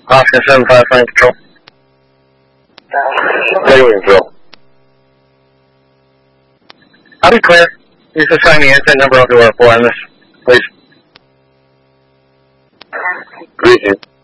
Oscar 75 Flight Patrol. Regular drill. I'll be clear. You just assign the incident number. I'll do our 4 on this, please. Greasy.